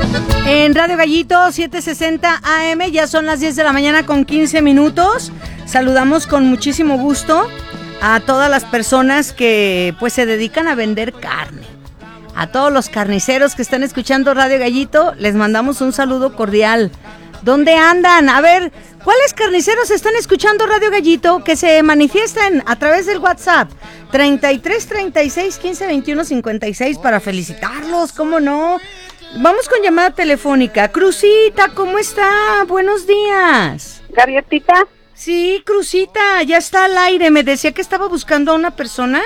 En Radio Gallito 760 AM, ya son las 10 de la mañana con 15 minutos. Saludamos con muchísimo gusto a todas las personas que pues se dedican a vender carne. A todos los carniceros que están escuchando Radio Gallito, les mandamos un saludo cordial. ¿Dónde andan? A ver, ¿cuáles carniceros están escuchando Radio Gallito? Que se manifiesten a través del WhatsApp 33 36 15 21 56 para felicitarlos, ¿cómo no? Vamos con llamada telefónica. Cruzita, ¿cómo está? Buenos días. Gaviotita. Sí, Cruzita, ya está al aire. Me decía que estaba buscando a una persona.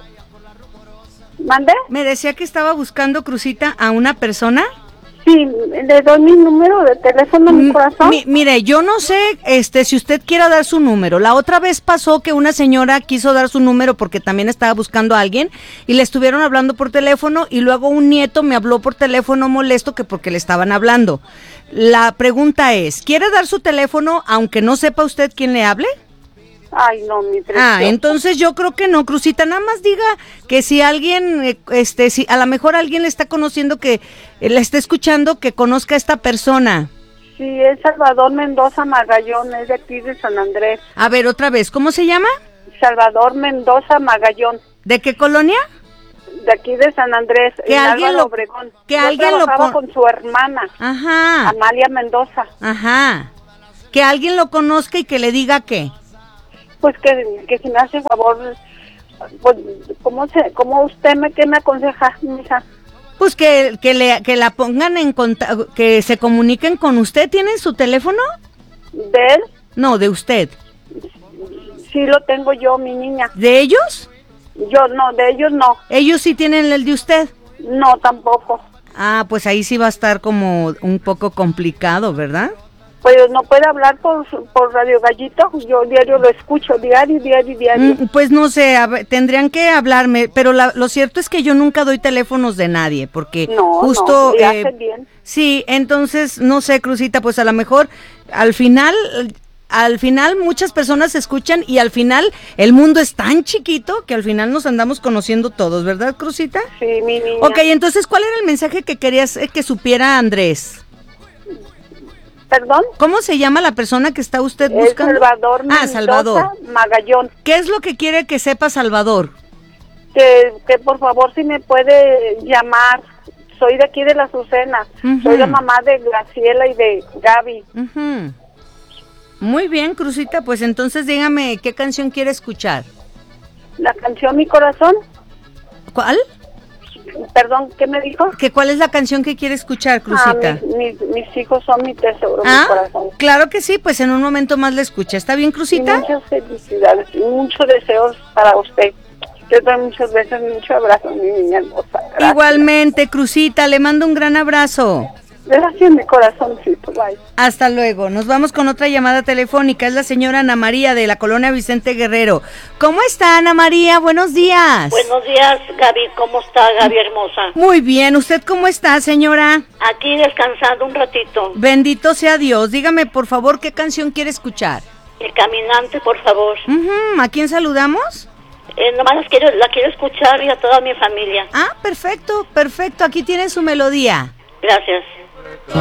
¿Mande? Me decía que estaba buscando, Cruzita, a una persona. Sí, le doy mi número de teléfono, mi corazón. Mire, yo no sé si usted quiera dar su número. La otra vez pasó que una señora quiso dar su número porque también estaba buscando a alguien y le estuvieron hablando por teléfono y luego un nieto me habló por teléfono molesto que porque le estaban hablando. La pregunta es, ¿quiere dar su teléfono aunque no sepa usted quién le hable? Ay, no, mi preciosa. Entonces yo creo que no, Cruzita, nada más diga que si alguien, si a lo mejor alguien le está conociendo, que le está escuchando, que conozca a esta persona. Sí, es Salvador Mendoza Magallón, es de aquí de San Andrés. A ver, otra vez, ¿cómo se llama? Salvador Mendoza Magallón. ¿De qué colonia? De aquí de San Andrés, que alguien lo Obregón. Que yo alguien trabajaba con su hermana. Ajá. Amalia Mendoza. Ajá. Que alguien lo conozca y que le diga qué. Pues que si me hace favor, pues, ¿cómo usted qué me aconseja, mija? Pues que la pongan en contacto, que se comuniquen con usted. ¿Tienen su teléfono? ¿De él? No, de usted. Sí lo tengo yo, mi niña. ¿De ellos? Yo no, de ellos no. ¿Ellos sí tienen el de usted? No, tampoco. Ah, pues ahí sí va a estar como un poco complicado, ¿verdad? Pues no puede hablar por Radio Gallito, yo diario lo escucho, diario. Pues no sé, tendrían que hablarme, pero lo cierto es que yo nunca doy teléfonos de nadie, porque justo... No, hacen bien. Sí, entonces, no sé, Cruzita, pues a lo mejor al final muchas personas escuchan y al final el mundo es tan chiquito que al final nos andamos conociendo todos, ¿verdad, Cruzita? Sí, mi niña. Ok, entonces, ¿cuál era el mensaje que querías que supiera Andrés? ¿Perdón? ¿Cómo se llama la persona que está usted buscando? Salvador Mendoza Salvador Magallón. ¿Qué es lo que quiere que sepa Salvador? Que por favor si me puede llamar. Soy de aquí de La Azucena. Soy la mamá de Graciela y de Gaby. Muy bien, Cruzita, pues entonces dígame qué canción quiere escuchar. La canción Mi Corazón. ¿Cuál? Perdón, ¿qué me dijo? ¿Cuál es la canción que quiere escuchar, Cruzita? Mis hijos son mi tesoro, mi corazón. Claro que sí, pues en un momento más la escucha. ¿Está bien, Cruzita? Y muchas felicidades y muchos deseos para usted. Te doy muchas veces, mucho abrazo, mi niña hermosa. Gracias. Igualmente, Cruzita, le mando un gran abrazo. Gracias, mi corazoncito, bye. Hasta luego. Nos vamos con otra llamada telefónica. Es la señora Ana María de la colonia Vicente Guerrero. ¿Cómo está, Ana María? Buenos días. Buenos días, Gaby. ¿Cómo está, Gaby hermosa? Muy bien. ¿Usted cómo está, señora? Aquí descansando un ratito. Bendito sea Dios. Dígame, por favor, ¿qué canción quiere escuchar? El Caminante, por favor. ¿A quién saludamos? Nomás la quiero escuchar y a toda mi familia. Perfecto. Aquí tiene su melodía. Gracias.